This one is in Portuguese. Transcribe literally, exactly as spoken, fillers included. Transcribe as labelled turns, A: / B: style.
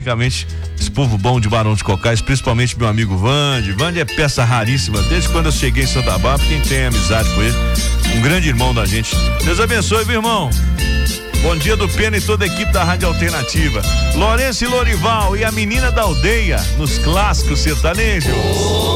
A: logicamente, esse povo bom de Barão de Cocais, principalmente meu amigo Vande. Vande é peça raríssima, desde quando eu cheguei em Santa Bárbara, quem tem amizade com ele, um grande irmão da gente. Deus abençoe, meu irmão. Bom dia do Pena e toda a equipe da Rádio Alternativa. Lourenço e Lorival e a menina da aldeia nos clássicos sertanejos.